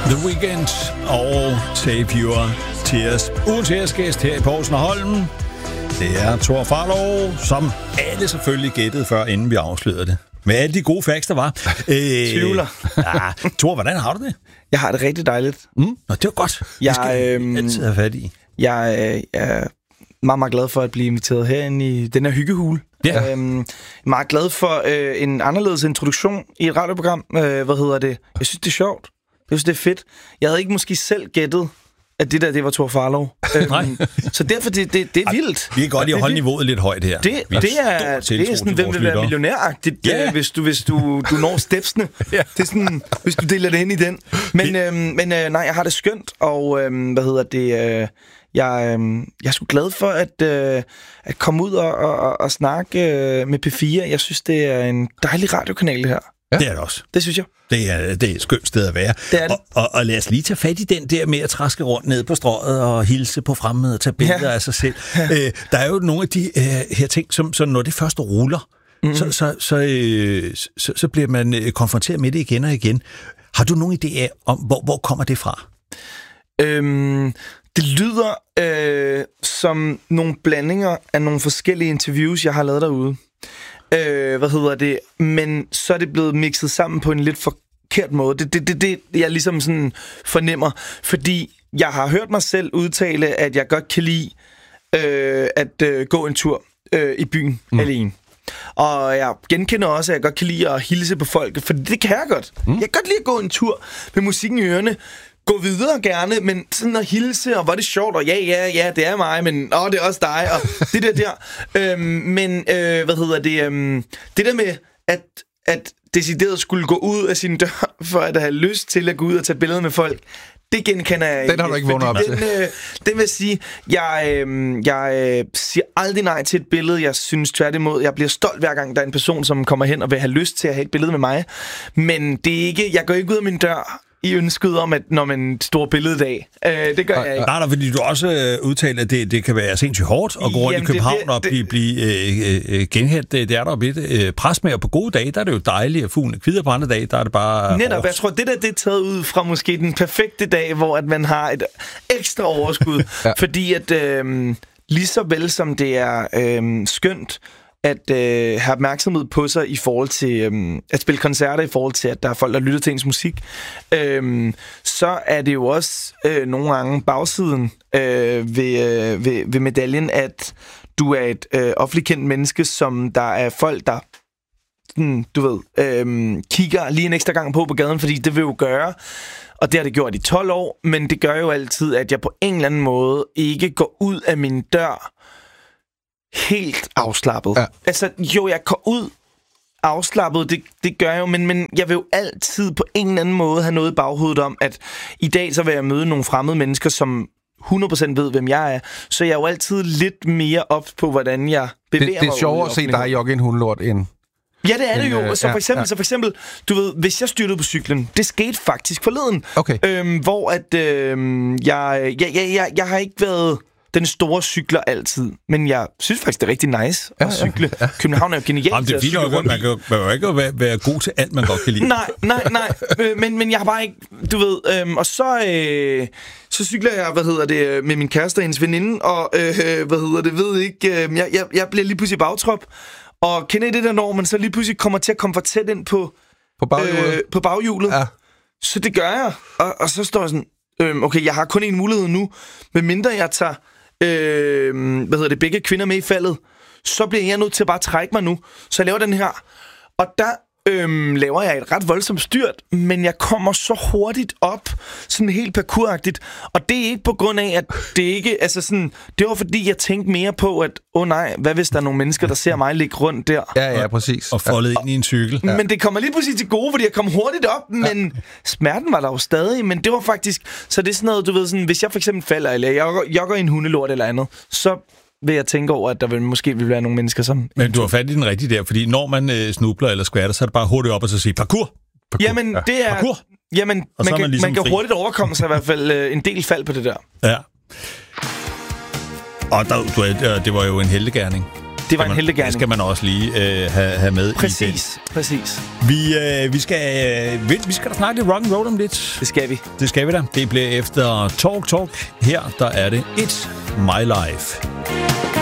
The Weeknd og Save Your Tears. Ugens æresgæst her i Poulsen og Holm, det er Thor Farlov, som alle selvfølgelig gættede før, inden vi afslørede det. Med alle de gode facts, der var. Tvivler. Thor, hvordan har du det? Jeg har det rigtig dejligt. Nå, det var godt. Det skal altid have fat i. Jeg er meget, meget glad for at blive inviteret herinde i den her hyggehule. Ja. Meget glad for en anderledes introduktion i et radioprogram. Jeg synes, det er sjovt. Jeg synes, det er fedt. Jeg havde ikke måske selv gættet, at det var Thor Farlov. Så derfor, det er vildt. Vi kan godt lide at holde niveauet lidt højt her. Det er sådan, hvem vil være millionæragtigt, hvis du når stepsene. Det er sådan, hvis du deler det ind i den. Men nej, jeg har det skønt, og jeg er sgu glad for at komme ud og snakke med P4. Jeg synes, det er en dejlig radiokanal, det her. Ja. Det er det også. Det synes jeg. Det er et skønt sted at være. Det er det. Og lad os lige tage fat i den der med at traske rundt ned på strøget og hilse på fremmede og tage billeder af sig selv. Der er jo nogle af de her ting, som når det først ruller, så bliver man konfronteret med det igen og igen. Har du nogen idé af, om hvor kommer det fra? Det lyder som nogle blandinger af nogle forskellige interviews, jeg har lavet derude. Men så er det blevet mixet sammen på en lidt forkert måde. Det jeg ligesom sådan fornemmer. Fordi jeg har hørt mig selv udtale, at jeg godt kan lide at gå en tur i byen alene. Og jeg genkender også, at jeg godt kan lide at hilse på folk, for det kan jeg godt. Jeg kan godt lide at gå en tur med musikken i ørerne. Gå videre gerne, men sådan at hilse, og hvor er det sjovt, og ja, det er mig, men det er også dig, og det der. Det der med, at decideret skulle gå ud af sin dør, for at have lyst til at gå ud og tage billeder med folk, det genkender jeg ikke. Den har du ikke vundet op til. Den vil sige, jeg siger aldrig nej til et billede. Jeg synes tværtimod, jeg bliver stolt hver gang, der er en person, som kommer hen og vil have lyst til at have et billede med mig. Men det er ikke, jeg går ikke ud af min dør i ønsket om, at når man stor billededag. Det gør jeg ikke. Nej, fordi du også udtaler, at det kan være sindssygt hårdt at gå rundt i København og blive genhændt. Det er der jo lidt pres med, og på gode dage, der er det jo dejligt, at fuglen kvider på andre dage, der er det bare netop, jeg tror, det er taget ud fra måske den perfekte dag, hvor at man har et ekstra overskud. Fordi at lige så vel som det er skønt, at have opmærksomhed på sig i forhold til at spille koncerter, i forhold til, at der er folk, der lytter til ens musik, så er det jo også nogle gange bagsiden ved medaljen, at du er et offentligt kendt menneske, som der er folk, der kigger lige en ekstra gang på gaden, fordi det vil jo gøre, og det har det gjort i 12 år, men det gør jo altid, at jeg på en eller anden måde ikke går ud af min dør helt afslappet. Ja. Altså, jeg går ud afslappet, det gør jeg jo, men jeg vil jo altid på en eller anden måde have noget i baghovedet om, at i dag så vil jeg møde nogle fremmede mennesker, som 100% ved, hvem jeg er. Så jeg er jo altid lidt mere ops på, hvordan jeg bevæger mig. Det er sjovere at se dig jogge en hundelort end... Ja, det er det jo. Så for eksempel, du ved, hvis jeg styrtede på cyklen, det skete faktisk forleden. Okay. Hvor at jeg har ikke været den store cykler altid, men jeg synes faktisk, det er rigtig nice at cykle. Ja. København er jo genialt til at cykle rundt. Man kan jo ikke være god til alt, man godt kan lide. Nej. Men jeg har bare ikke, du ved, og så cykler jeg, med min kæreste og hendes veninde, og jeg bliver lige pludselig bagtrop, og kender I det der, når man så lige pludselig kommer til at komme for tæt ind på baghjulet? Ja. Så det gør jeg, og så står jeg sådan, okay, jeg har kun en mulighed nu, medmindre jeg tager begge kvinder med i faldet, så bliver jeg nødt til at bare trække mig nu. Så jeg laver den her, og der laver jeg et ret voldsomt styrt, men jeg kommer så hurtigt op, sådan helt parkouragtigt, og det er ikke på grund af, at det ikke, altså sådan, det var fordi, jeg tænkte mere på, at nej, hvad hvis der er nogle mennesker, der ser mig ligge rundt der? Ja, præcis. Og foldet ind i en cykel. Ja. Men det kommer lige pludselig til gode, fordi jeg kom hurtigt op, men smerten var der jo stadig, men det var faktisk, så det er sådan noget, du ved, sådan, hvis jeg for eksempel falder, eller jeg jogger i en hundelort eller andet, så vil jeg tænke over, at der måske vil være nogle mennesker, som... Men du har fat i den rigtige der, fordi når man snubler eller skvatter, så er det bare hurtigt op og så sige, parkour! Jamen, det er... Parkour! Jamen, man kan hurtigt overkomme sig i hvert fald en del fald på det der. Ja. Og det var jo en heltegerning. Det var en heltegerning. Det skal man også lige have med præcis, i den. Præcis. Vi skal da snakke lidt rock and roll om lidt. Det skal vi. Det skal vi da. Det bliver efter Talk. Her der er det It's My Life.